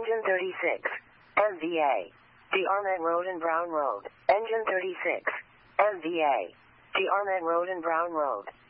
Engine 36. MVA. D'Arment Road and Brown Road. Engine 36. MVA. D'Arment Road and Brown Road.